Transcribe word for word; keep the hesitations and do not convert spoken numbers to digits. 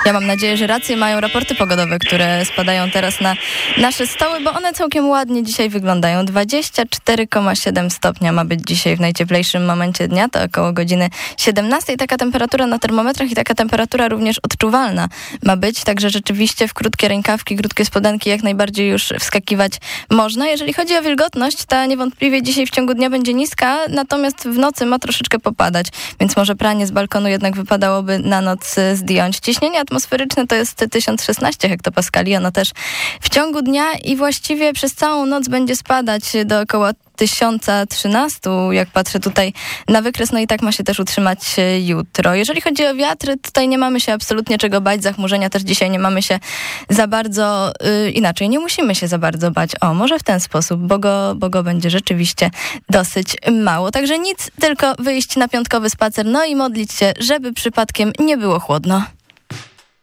Ja mam nadzieję, że rację mają raporty pogodowe, które spadają teraz na nasze stoły, bo one całkiem ładnie dzisiaj wyglądają. dwadzieścia cztery przecinek siedem stopnia ma być dzisiaj w najcieplejszym momencie dnia, to około godziny siedemnastej. Taka temperatura na termometrach i taka temperatura również odczuwalna ma być, także rzeczywiście w krótkie rękawki, krótkie spodenki jak najbardziej już wskakiwać można. Jeżeli chodzi o wilgotność, ta niewątpliwie dzisiaj w ciągu dnia będzie niska, natomiast w nocy ma troszeczkę popadać, więc może pranie z balkonu jednak wypadałoby na noc zdjąć. Ciśnienie atmosferyczne to jest tysiąc szesnaście hektopaskali, ono też w ciągu dnia i właściwie przez całą noc będzie spadać do około tysiąc trzynaście, jak patrzę tutaj na wykres, no i tak ma się też utrzymać jutro. Jeżeli chodzi o wiatry, tutaj nie mamy się absolutnie czego bać, zachmurzenia też dzisiaj nie mamy się za bardzo, yy, inaczej, nie musimy się za bardzo bać. O, może w ten sposób, bo go, bo go będzie rzeczywiście dosyć mało. Także nic, tylko wyjść na piątkowy spacer, no i modlić się, żeby przypadkiem nie było chłodno.